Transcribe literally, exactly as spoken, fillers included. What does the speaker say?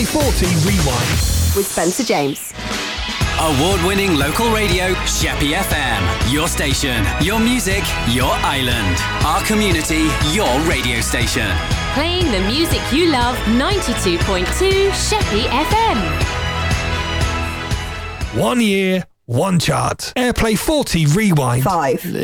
forty Rewind. With Spencer James. Award-winning local radio, Sheppey F M. Your station, your music, your island. Our community, your radio station. Playing the music you love, ninety-two point two Sheppey F M. One year, one chart. Airplay forty Rewind. Five.